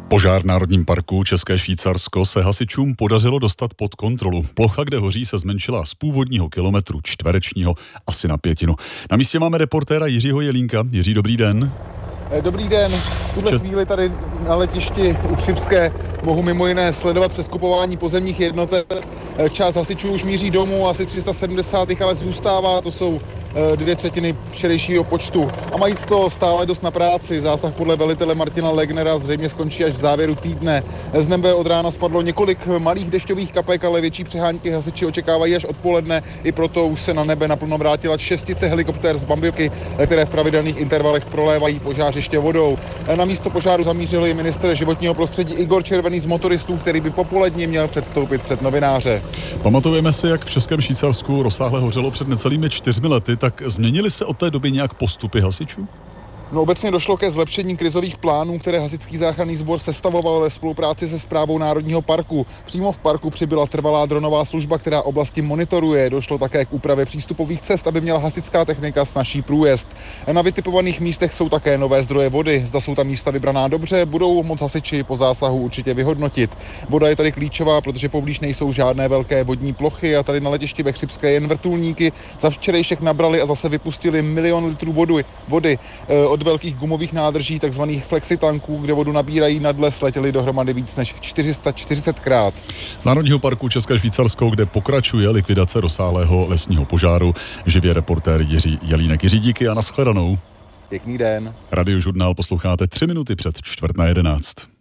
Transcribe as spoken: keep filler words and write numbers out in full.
Požár v Národním parku České Švýcarsko se hasičům podařilo dostat pod kontrolu. Plocha, kde hoří, se zmenšila z původního kilometru čtverečního asi na pětinu. Na místě máme reportéra Jiřího Jelínka. Jiří, dobrý den. Dobrý den. V tuhle Čes... chvíli tady na letišti u Chřibské mohu mimo jiné sledovat přeskupování pozemních jednotek. Část hasičů už míří domů, asi tři sta sedmdesát jich ale zůstává, to jsou dvě třetiny včerejšího počtu. A mají z toho stále dost na práci. Zásah podle velitele Martina Legnera zřejmě skončí až v závěru týdne. Z nebe od rána spadlo několik malých dešťových kapek, ale větší přehánky hasiči očekávají až odpoledne. I proto už se na nebe naplno vrátila šestice helikoptér z Bambilky, které v pravidelných intervalech prolévají požářiště vodou. Na místo požáru zamířil i ministr životního prostředí Igor Červený z motoristů, který by popolední měl předstoupit před novináře. Pamatujeme si, jak v Českém Švýcarsku rozsáhle hořelo před necelými čtyřmi lety, tak změnily se od té doby nějak postupy hasičů? No, obecně došlo ke zlepšení krizových plánů, které Hasičský záchranný sbor sestavoval ve spolupráci se Správou Národního parku. Přímo v parku přibyla trvalá dronová služba, která oblasti monitoruje. Došlo také k úpravě přístupových cest, aby měla hasičská technika snazší průjezd. Na vytipovaných místech jsou také nové zdroje vody. Zda jsou ta místa vybraná dobře, budou moc hasiči po zásahu určitě vyhodnotit. Voda je tady klíčová, protože poblíž nejsou žádné velké vodní plochy a tady na letišti ve Chřibské jen vrtulníky za včerejšek nabrali a zase vypustili milion litrů vody. vody. Od velkých gumových nádrží, takzvaných flexitanků, kde vodu nabírají nad les, letěli dohromady víc než čtyři sta čtyřicet krát. Z Národního parku České Švýcarsko, kde pokračuje likvidace rozsáhlého lesního požáru, živě reportér Jiří Jelínek. Jiří, díky a nashledanou. Pěkný den. Radiožurnál posloucháte tři minuty před čtvrt na jedenáct.